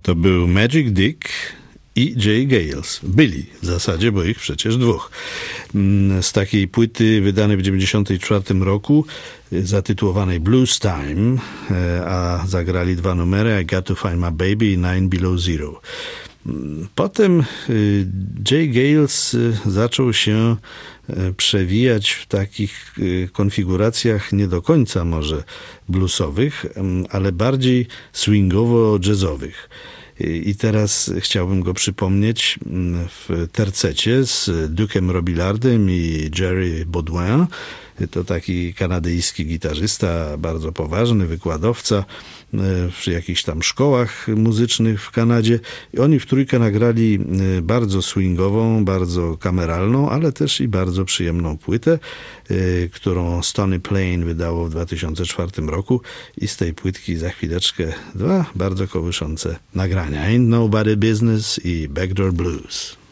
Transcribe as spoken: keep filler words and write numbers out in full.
To był Magic Dick i Jay Gales. Byli w zasadzie, bo ich przecież dwóch. Z takiej płyty wydanej w dziewięćdziesiątym czwartym roku, zatytułowanej Blues Time, a zagrali dwa numery, I Got to Find My Baby i Nine Below Zero. Potem Jay Gales zaczął się przewijać w takich konfiguracjach nie do końca może bluesowych, ale bardziej swingowo-jazzowych. I teraz chciałbym go przypomnieć w tercecie z Duke'em Robillardem i Jerry Baudouin. To taki kanadyjski gitarzysta, bardzo poważny, wykładowca w jakichś tam szkołach muzycznych w Kanadzie. I oni w trójkę nagrali bardzo swingową, bardzo kameralną, ale też i bardzo przyjemną płytę, którą Stony Plain wydało w dwa tysiące czwartym roku. I z tej płytki za chwileczkę dwa bardzo kołyszące nagrania. Ain't Nobody Business i Backdoor Blues.